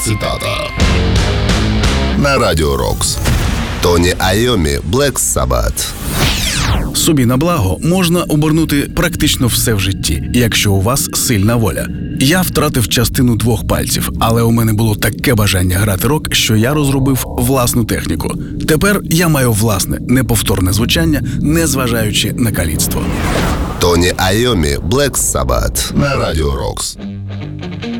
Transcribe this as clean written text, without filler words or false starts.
Цитата. На Радіо Рокс. Тоні Айомі, Black Sabbath. Собі на благо можна обернути практично все в житті, якщо у вас сильна воля. Я втратив частину 2 пальців, але у мене було таке бажання грати рок, що я розробив власну техніку. Тепер я маю власне, неповторне звучання, незважаючи на каліцтво. Тоні Айомі, Black Sabbath. На Радіо Рокс.